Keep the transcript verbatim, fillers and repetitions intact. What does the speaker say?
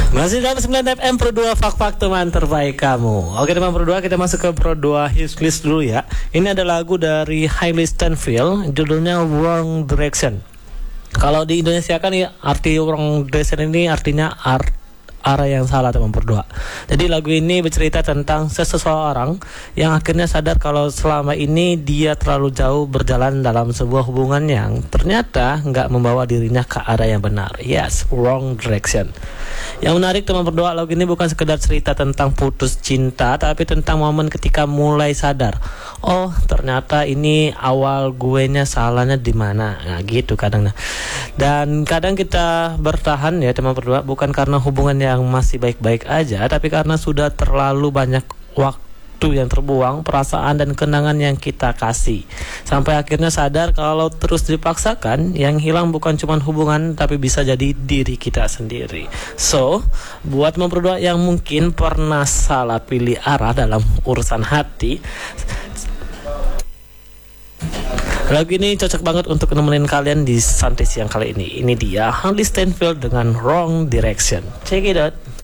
Masih dalam sembilan F M Pro dua fak-fak teman terbaik kamu. Oke teman Pro dua, kita masuk ke Pro dua Histlist dulu ya. Ini ada lagu dari Hailey Steinfeld, judulnya Wrong Direction. Kalau di Indonesia kan ya, arti wrong direction ini artinya art arah yang salah teman berdua. Jadi lagu ini bercerita tentang seseorang yang akhirnya sadar kalau selama ini dia terlalu jauh berjalan dalam sebuah hubungan yang ternyata nggak membawa dirinya ke arah yang benar. Yes, wrong direction. Yang menarik teman berdua, lagu ini bukan sekedar cerita tentang putus cinta, tapi tentang momen ketika mulai sadar, oh ternyata ini awal gue nya salahnya di mana. Nah gitu kadang. Dan kadang kita bertahan ya teman berdua, bukan karena hubungan yang masih baik-baik aja, tapi karena sudah terlalu banyak waktu yang terbuang, perasaan dan kenangan yang kita kasih, sampai akhirnya sadar kalau terus dipaksakan, yang hilang bukan cuma hubungan, tapi bisa jadi diri kita sendiri. So, buat teman berdua yang mungkin pernah salah pilih arah dalam urusan hati, lagu ini cocok banget untuk nemenin kalian di santai siang kali ini. Ini dia Hailey Steinfeld dengan Wrong Direction. Check it out.